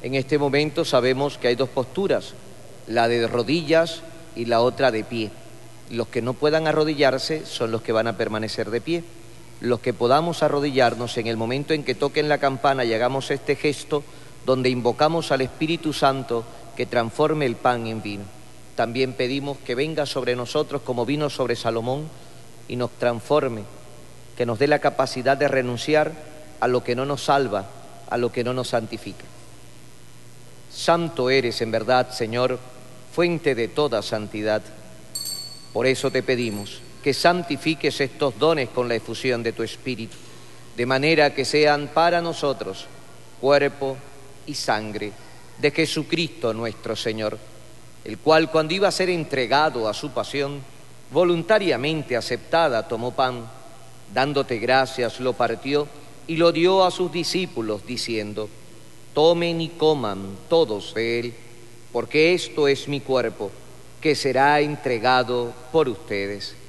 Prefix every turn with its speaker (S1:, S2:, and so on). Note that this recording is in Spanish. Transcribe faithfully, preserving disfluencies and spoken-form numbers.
S1: En este momento sabemos que hay dos posturas, la de rodillas y la otra de pie. Los que no puedan arrodillarse son los que van a permanecer de pie. Los que podamos arrodillarnos en el momento en que toquen la campana y hagamos este gesto donde invocamos al Espíritu Santo que transforme el pan en vino. También pedimos que venga sobre nosotros como vino sobre Salomón y nos transforme, que nos dé la capacidad de renunciar a lo que no nos salva, a lo que no nos santifica. Santo eres en verdad, Señor, fuente de toda santidad. Por eso te pedimos que santifiques estos dones con la efusión de tu Espíritu, de manera que sean para nosotros cuerpo y sangre de Jesucristo nuestro Señor, el cual cuando iba a ser entregado a su pasión, voluntariamente aceptada tomó pan, dándote gracias lo partió y lo dio a sus discípulos diciendo: tomen y coman todos de él, porque esto es mi cuerpo, que será entregado por ustedes.